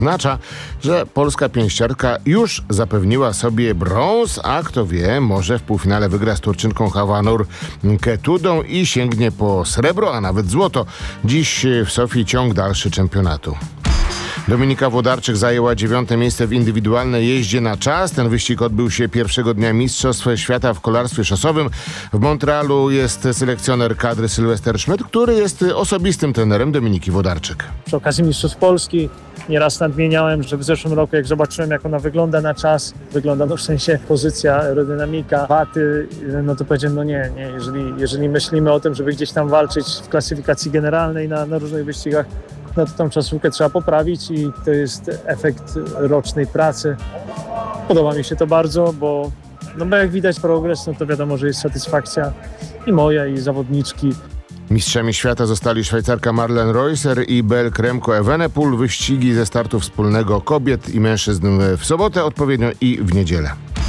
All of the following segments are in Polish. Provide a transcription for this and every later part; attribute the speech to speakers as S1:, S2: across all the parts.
S1: Oznacza, że polska pięściarka już zapewniła sobie brąz, a kto wie, może w półfinale wygra z Turczynką Hawanur Ketudą i sięgnie po srebro, a nawet złoto. Dziś w Sofii ciąg dalszy czempionatu. Dominika Włodarczyk zajęła 9. miejsce w indywidualnej jeździe na czas. Ten wyścig odbył się pierwszego dnia Mistrzostw Świata w kolarstwie szosowym. W Montrealu jest selekcjoner kadry Sylwester Schmidt, który jest osobistym trenerem Dominiki Włodarczyk.
S2: Przy okazji Mistrzostw Polski nieraz nadmieniałem, że w zeszłym roku, jak zobaczyłem, jak ona wygląda na czas, w sensie pozycja, aerodynamika, waty, no to powiedziałem, no nie, jeżeli myślimy o tym, żeby gdzieś tam walczyć w klasyfikacji generalnej na różnych wyścigach, no to tą czasówkę trzeba poprawić i to jest efekt rocznej pracy. Podoba mi się to bardzo, bo jak widać progres, no to wiadomo, że jest satysfakcja i moja, i zawodniczki.
S1: Mistrzami świata zostali Szwajcarka Marlen Reusser i Belg Remco Evenepoel. Wyścigi ze startu wspólnego kobiet i mężczyzn w sobotę odpowiednio i w niedzielę.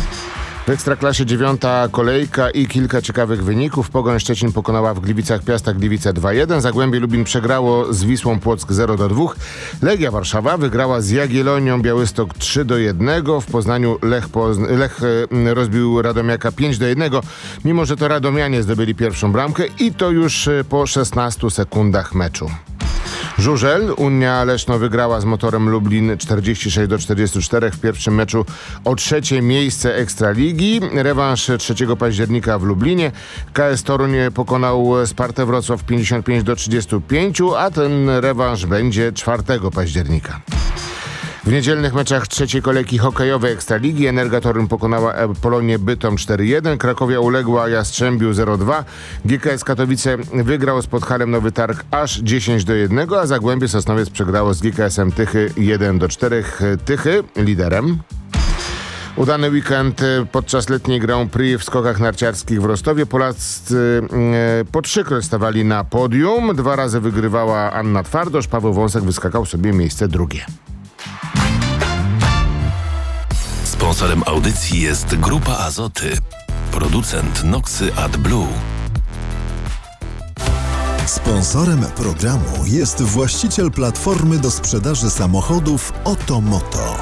S1: W Ekstraklasie 9. kolejka i kilka ciekawych wyników. Pogoń Szczecin pokonała w Gliwicach Piasta Gliwice 2-1. Zagłębie Lubin przegrało z Wisłą Płock 0-2. Legia Warszawa wygrała z Jagiellonią Białystok 3-1. W Poznaniu Lech rozbił Radomiaka 5-1. Mimo że to radomianie zdobyli pierwszą bramkę i to już po 16 sekundach meczu. Żużel. Unia Leszno wygrała z Motorem Lublin 46-44 w pierwszym meczu o 3. miejsce Ekstraligi. Rewanż 3 października w Lublinie. KS Toruń pokonał Spartę Wrocław 55-35, a ten rewanż będzie 4 października. W niedzielnych meczach 3. kolejki hokejowej Ekstraligi Energa Torun pokonała Polonię Bytom 4-1, Krakowia uległa Jastrzębiu 0-2, GKS Katowice wygrał z Podhalem Nowy Targ aż 10-1, a Zagłębie Sosnowiec przegrało z GKS-em Tychy 1-4. Tychy liderem. Udany weekend podczas letniej Grand Prix w skokach narciarskich w Rostowie. Polacy po 3 stawali na podium. 2 razy wygrywała Anna Twardosz, Paweł Wąsek wyskakał sobie miejsce drugie.
S3: Sponsorem audycji jest Grupa Azoty, producent Noxy AdBlue.
S4: Sponsorem programu jest właściciel platformy do sprzedaży samochodów Otomoto.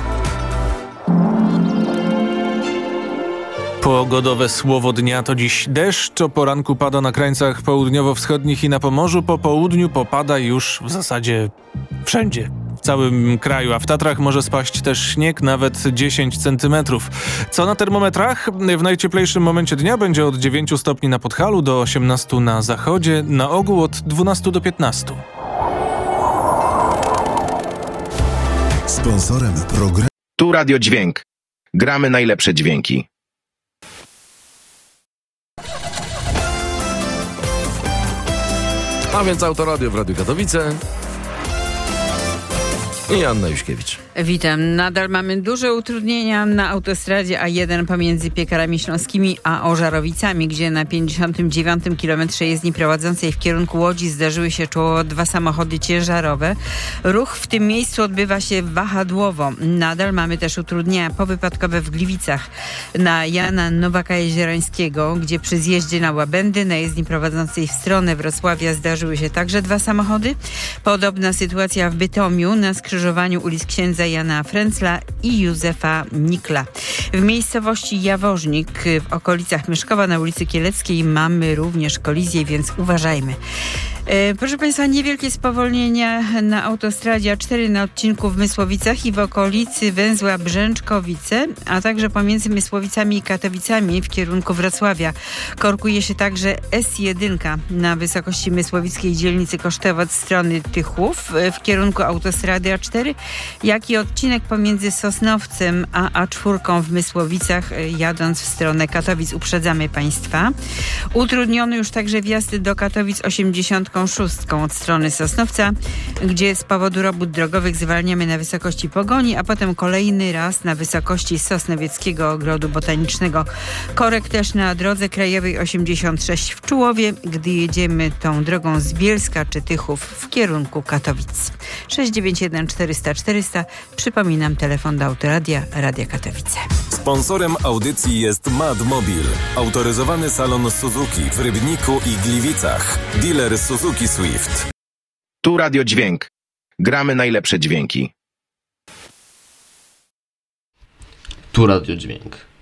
S5: Pogodowe słowo dnia to dziś deszcz. O poranku pada na krańcach południowo-wschodnich i na Pomorzu. Po południu popada już w zasadzie wszędzie. W całym kraju, a w Tatrach może spaść też śnieg, nawet 10 centymetrów. Co na termometrach? W najcieplejszym momencie dnia będzie od 9 stopni na Podhalu do 18 na zachodzie, na ogół od 12 do 15.
S4: Sponsorem programu
S6: Tu Radio Dźwięk. Gramy najlepsze dźwięki.
S7: A więc Autoradio w Radiu Katowice i Anna Juśkiewicz.
S8: Witam. Nadal mamy duże utrudnienia na autostradzie A1 pomiędzy Piekarami Śląskimi a Ożarowicami, gdzie na 59 kilometrze jezdni prowadzącej w kierunku Łodzi zdarzyły się czoło 2 samochody ciężarowe. Ruch w tym miejscu odbywa się wahadłowo. Nadal mamy też utrudnienia powypadkowe w Gliwicach na Jana Nowaka Jeziorańskiego, gdzie przy zjeździe na Łabędy na jezdni prowadzącej w stronę Wrocławia zdarzyły się także 2 samochody. Podobna sytuacja w Bytomiu na skrzyżowaniu ulic Księdza Jana Fręcla i Józefa Nikla. W miejscowości Jaworznik w okolicach Myszkowa na ulicy Kieleckiej mamy również kolizję, więc uważajmy. Proszę Państwa, niewielkie spowolnienia na autostradzie A4 na odcinku w Mysłowicach i w okolicy węzła Brzęczkowice, a także pomiędzy Mysłowicami i Katowicami w kierunku Wrocławia. Korkuje się także S1 na wysokości mysłowickiej dzielnicy Kosztowot strony Tychów w kierunku autostrady A4, jak i odcinek pomiędzy Sosnowcem a A4 w Mysłowicach jadąc w stronę Katowic. Uprzedzamy Państwa. Utrudniony już także wjazd do Katowic 86 od strony Sosnowca, gdzie z powodu robót drogowych zwalniamy na wysokości Pogoni, a potem kolejny raz na wysokości Sosnowieckiego Ogrodu Botanicznego. Korek też na drodze krajowej 86 w Czułowie, gdy jedziemy tą drogą z Bielska czy Tychów w kierunku Katowic. 691 400 400. Przypominam, telefon do Autoradia, Radia Katowice.
S3: Sponsorem audycji jest Madmobil, autoryzowany salon Suzuki w Rybniku i Gliwicach. Dealer Suzuki Swift.
S6: Tu Radio Dźwięk. Gramy najlepsze dźwięki.
S9: Tu Radiodźwięk.